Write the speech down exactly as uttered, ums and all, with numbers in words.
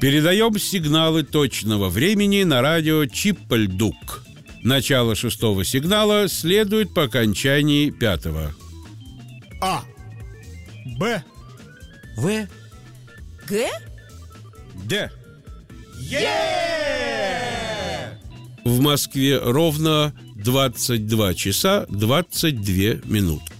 Передаем сигналы точного времени на радио Чиппальдук. Начало шестого сигнала следует по окончании пятого. А. Б. В. Г? Д. Е! В Москве ровно двадцать два часа двадцать две минутки.